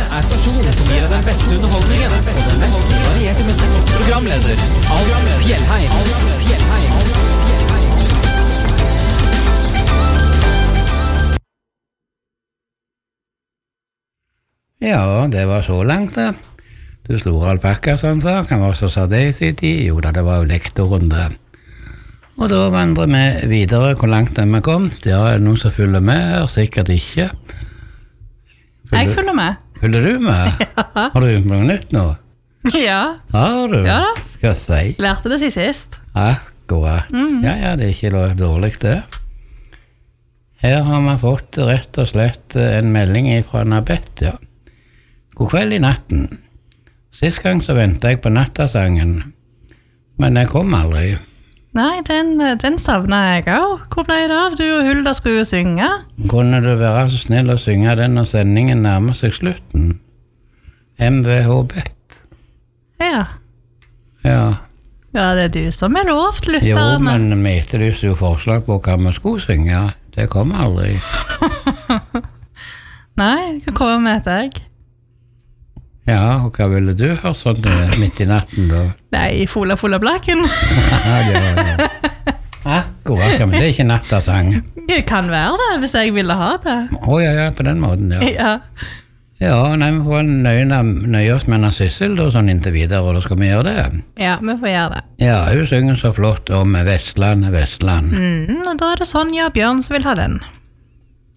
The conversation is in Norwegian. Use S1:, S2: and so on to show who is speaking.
S1: stasjonen som gir deg den beste underholdningen og den mest varierte musikk. Programleder Alf Fjellheim.
S2: Ja, det var så langt da. Du slo alpakka, sånn sa. Kan være så sa det i sin tid. Jo da, det var jo lektoren da. Og da vandrer vi videre hvor langt vi kom. Ja, er det noen som følger med? Sikkert ikke.
S3: Jeg følger med.
S2: Følger du med? Ja. Har du gjort noe nytt nå?
S3: Ja.
S2: Har du?
S3: Ja da.
S2: Skal jeg si?
S3: Lærte det sist.
S2: Akkurat. Ja, det er ikke dårlig det. Her har vi fått rett og slett en melding fra Nabett, ja. God kveld i natten. Sist gang så ventet jeg på nattasangen, men jeg kom aldri.
S3: Nei, den savnet jeg også. Hvor ble det av? Du og Hulda skulle jo synge.
S2: Kunne du være så snill å synge den når sendingen nærmer seg slutten? MVH Bet.
S3: Ja.
S2: Ja.
S3: Ja, det er du som er lovt, lytterne.
S2: Jo, men vi etterlyste jo forslag på hva vi skulle synge. Det kom aldri.
S3: Nei, jeg kan komme med et egg.
S2: Ja, og hva ville du hørt sånn midt i natten da?
S3: Nei, Fola Blakken.
S2: Ja, det var det. Akkurat, men det er ikke nattasang.
S3: Det kan være det, hvis jeg ville ha det.
S2: Ja, på den måten, ja.
S3: Ja.
S2: Ja, nei, vi får nøye oss med Sissel da, sånn inntil videre, og da skal vi gjøre det.
S3: Ja, vi får gjøre det.
S2: Ja, hun synger så flott om Vestland.
S3: Og da er det Sonja og Bjørn som vil ha den.